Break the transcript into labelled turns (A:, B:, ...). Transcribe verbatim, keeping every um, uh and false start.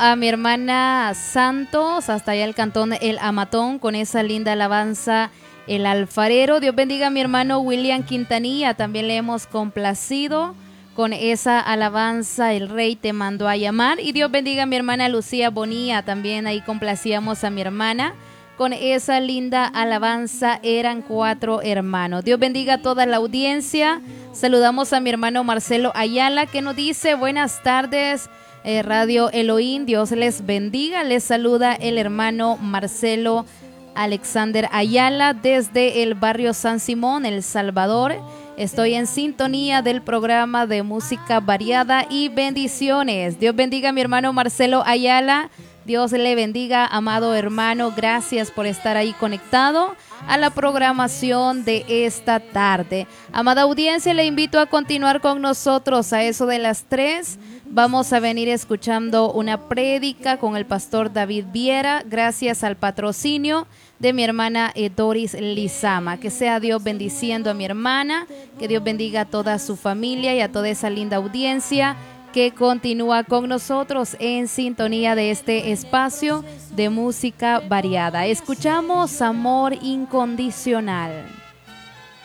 A: a mi hermana Santos, hasta allá el cantón El Amatón, con esa linda alabanza, El Alfarero. Dios bendiga a mi hermano William Quintanilla, también le hemos complacido con esa alabanza, El Rey te mandó a llamar. Y Dios bendiga a mi hermana Lucía Bonilla, también ahí complacíamos a mi hermana con esa linda alabanza, Eran cuatro hermanos. Dios bendiga a toda la audiencia. Saludamos a mi hermano Marcelo Ayala, que nos dice buenas tardes, eh, Radio Elohim, Dios les bendiga. Les saluda el hermano Marcelo Alexander Ayala desde el barrio San Simón, El Salvador. Estoy en sintonía del programa de música variada y bendiciones. Dios bendiga a mi hermano Marcelo Ayala. Dios le bendiga, amado hermano. Gracias por estar ahí conectado a la programación de esta tarde. Amada audiencia, le invito a continuar con nosotros a eso de las tres. Vamos a venir escuchando una prédica con el pastor David Viera, gracias al patrocinio de mi hermana Doris Lizama. Que sea Dios bendiciendo a mi hermana, que Dios bendiga a toda su familia y a toda esa linda audiencia que continúa con nosotros en sintonía de este espacio de música variada. Escuchamos Amor Incondicional.